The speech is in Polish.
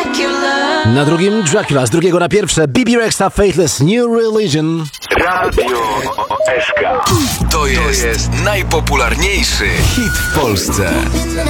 Na drugim Dracula, z drugiego na pierwsze BB Rexa, Faithless New Religion. Radio SK. To jest najpopularniejszy hit w Polsce.